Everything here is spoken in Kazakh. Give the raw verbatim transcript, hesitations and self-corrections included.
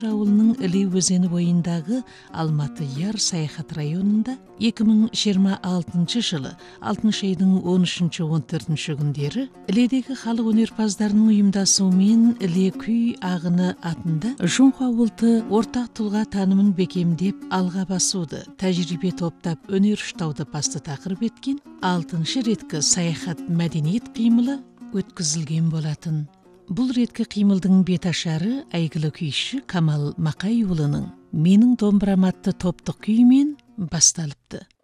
Ауылының Іле өзені бойындағы Алматы Яр саяхат районында эки миң жыйырма алтынчы жылы алтынчы айдың он үчүнчү он төртүнчү күндері Иледегі халық өнерпаздарының ұйымдасуымен Иле күй ағыны атында Жоңху ауылты ортақ тұлға танымын бекемдеп алға басуды, тәжірибе топтап өнер ұштауды басты тақырып еткен алтынчы реткі саяхат мәдениет қимылы өткізілген болатын. Бұл реткі қимылдың беташары әйгілі күйші Камал Мақайұлының «Менің домбырам» атты топтық күймен басталыпты.